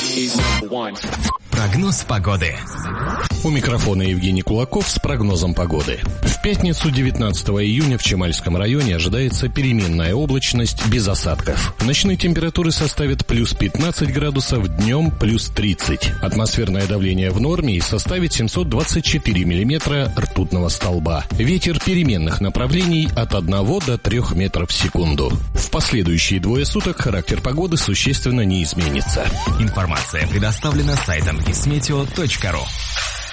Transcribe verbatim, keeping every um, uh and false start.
Прогноз погоды. У микрофона Евгений Кулаков с прогнозом погоды. В пятницу, девятнадцатого июня, в Чемальском районе ожидается переменная облачность без осадков. Ночные температуры составят плюс пятнадцать градусов, днем плюс тридцать. Атмосферное давление в норме и составит семьсот двадцать четыре миллиметра ртутного столба. Ветер переменных направлений от одного до трёх метров в секунду. В последующие двое суток характер погоды существенно не изменится. Информация предоставлена сайтом кисметео точка ру.